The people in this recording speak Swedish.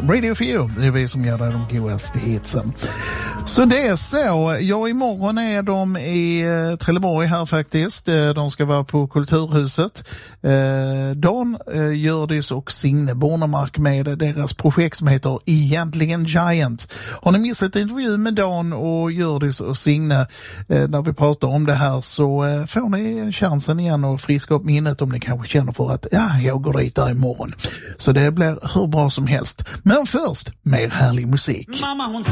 Radio for You. Det är vi som gör de godaste hitsen. Så det är så. Ja, imorgon är de i Trelleborg här faktiskt. De ska vara på Kulturhuset. Dan, Hjördis och Signe Bornemark med deras projekt som heter Egentligen Giant. Har ni missat intervju med Dan och Hjördis och Signe när vi pratar om det här, så får ni chansen igen att friska upp minnet om ni kanske känner för att jag går dit där imorgon. Så det blir hur bra som helst. Men först, mer härlig musik. Mamma, hon